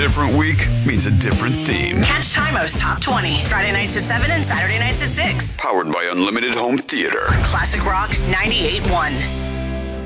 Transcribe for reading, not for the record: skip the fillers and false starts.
different week means a different theme. Catch Tymo's Top 20, Friday nights at 7 and Saturday nights at 6. Powered by Unlimited Home Theater. Classic Rock 98.1.